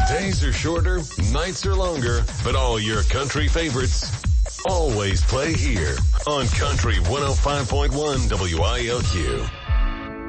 Days are shorter, nights are longer, but all your country favorites always play here on Country 105.1 WILQ.